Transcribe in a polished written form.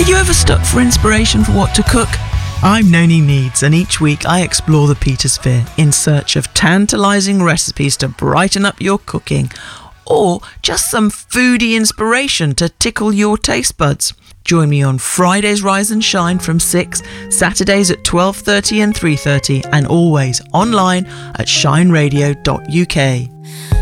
you ever stuck for inspiration for what to cook? I'm Noni Needs, and each week I explore the Petersphere in search of tantalising recipes to brighten up your cooking, or just some foodie inspiration to tickle your taste buds. Join me on Fridays Rise and Shine from 6, Saturdays at 12:30 and 3:30, and always online at shineradio.uk.